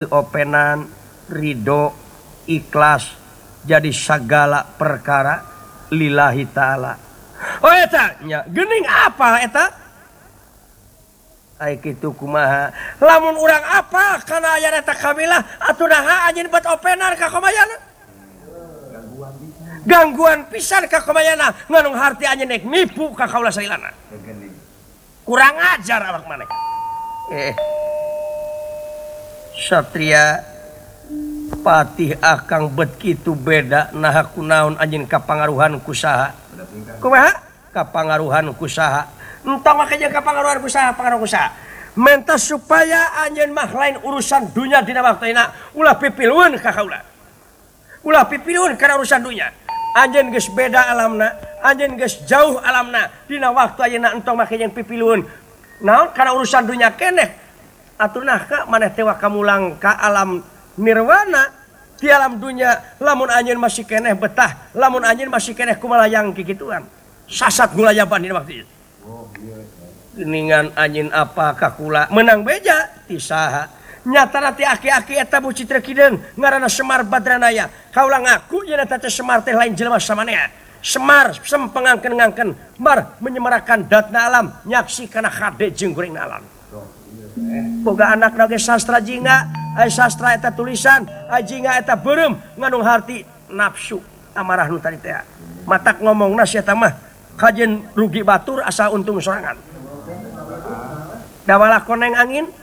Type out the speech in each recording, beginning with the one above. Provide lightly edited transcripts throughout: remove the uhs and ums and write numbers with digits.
openan ridho ikhlas jadi segala perkara lillahi ta'ala. Oh eta nya geuning apa eta? Ai kitu kumaha lamun urang apa kana aya eta kabilah atuh naha anjeun bet openan ka komayana? Gangguan pisan ka komayana nganung harti anjeun nek nipu ka kaula sailana. Kurang ajar awak maneh. Satria patih akang bet kitu beda naha kunaon anjeun kapangaruhan ku saha? Kumaha? Kapangaruhan ku saha? Entong make jeung kapangaruhan ku saha? Pangaruh ku saha? Menta supaya anjeun mah lain urusan dunya dina waktuina ulah pipilueun ka kaula. Ulah pipilueun kana urusan dunya. Anjeun geus beda alamna, anjeun geus jauh alamna. Dina waktu ayeuna entong make jeung pipilueun. Naon kana urusan dunya keneh? Atunah ka maneh teh wakamulang ka alam nirwana di alam dunya lamun anjeun masih keneh betah lamun anjeun masih keneh kumalayang kikituan sasat gulayaban dina waktu itu geningan anjeun apa ka kula menang beja ti saha nyatana ti aki-aki eta buci teu kideung ngaranna Semar Badranaya kaula ngaku yen eta teh Semar teh lain jelema samanea Semar sempengangkeun-ngangkeun mar menyemarakan datna alam nyaksi kana hade jeung gorengna alam. Boga anak nage sastra jingga ay sastra eta tulisan ay jingga eta beureum ngandung harti nafsu amarah nu tadi teh matak ngomongna sia eta mah kajen rugi batur asa untung sorangan dawala koneng angin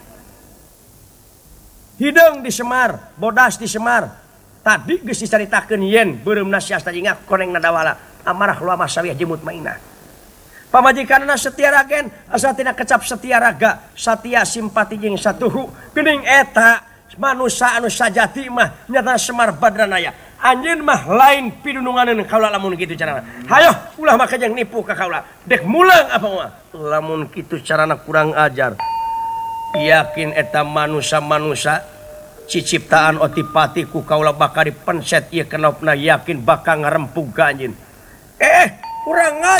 hideung di Semar bodas di Semar tadi geus dicaritakeun yen beureumna sia sastra jingga konengna dawala amarah lu mah sawiah jemut mainna. Pamajikanna Setia Ragen asa tina kecap Setia Raga satia simpati jeung satuhu geuning eta manusia anu sajati mah nyata Semar Badranaya anjeun mah lain pidununganeun kaula lamun kitu carana hayo ulah make jeung nipu ka kaula dek mulang apa mah lamun kitu carana kurang ajar yakin eta manusia ciciptaan otipati ku kaula bakal dipenset ieu kenopna yakin bakal ngarempug ka anjeun kurang ajar.